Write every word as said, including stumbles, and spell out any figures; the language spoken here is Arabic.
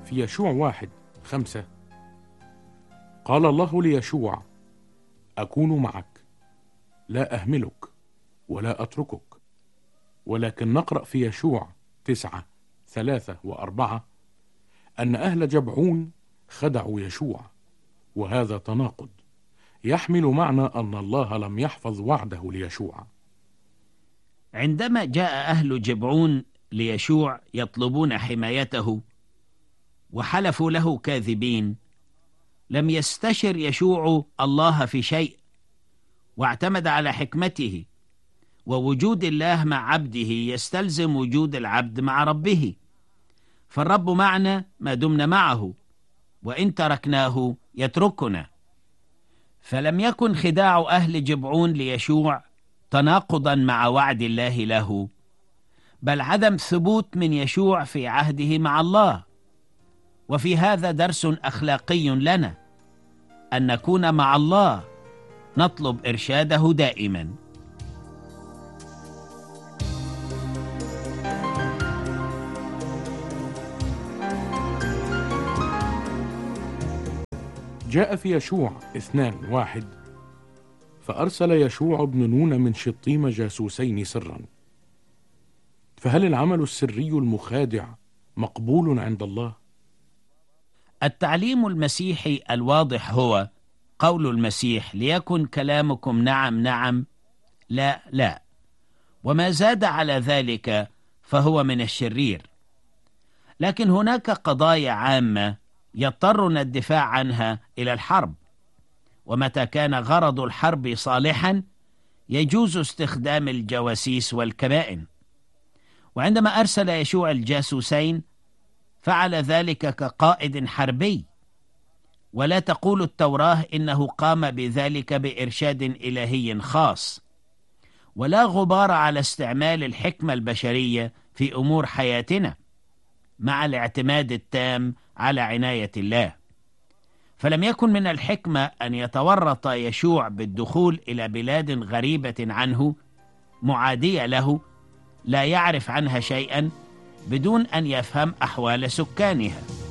في يشوع واحد خمسة قال الله ليشوع: أكون معك، لا أهملك ولا أتركك. ولكن نقرأ في يشوع تسعة ثلاثة وأربعة أن أهل جبعون خدعوا يشوع، وهذا تناقض يحمل معنى أن الله لم يحفظ وعده ليشوع. عندما جاء أهل جبعون ليشوع يطلبون حمايته وحلفوا له كاذبين، لم يستشر يشوع الله في شيء، واعتمد على حكمته، ووجود الله مع عبده يستلزم وجود العبد مع ربه، فالرب معنا ما دمنا معه، وإن تركناه يتركنا. فلم يكن خداع أهل جبعون ليشوع تناقضا مع وعد الله له، بل عدم ثبوت من يشوع في عهده مع الله. وفي هذا درس أخلاقي لنا، أن نكون مع الله، نطلب إرشاده دائما. جاء في يشوع اثنان واحد فأرسل يشوع بن نون من شطيم جاسوسين سرا. فهل العمل السري المخادع مقبول عند الله؟ التعليم المسيحي الواضح هو قول المسيح: ليكن كلامكم نعم نعم، لا لا، وما زاد على ذلك فهو من الشرير. لكن هناك قضايا عامة يضطرنا الدفاع عنها إلى الحرب، ومتى كان غرض الحرب صالحا يجوز استخدام الجواسيس والكمائن. وعندما أرسل يشوع الجاسوسين فعل ذلك كقائد حربي، ولا تقول التوراة إنه قام بذلك بإرشاد إلهي خاص، ولا غبار على استعمال الحكمة البشرية في أمور حياتنا مع الاعتماد التام على عناية الله. فلم يكن من الحكمة أن يتورط يشوع بالدخول إلى بلاد غريبة عنه معادية له، لا يعرف عنها شيئا، بدون أن يفهم أحوال سكانها.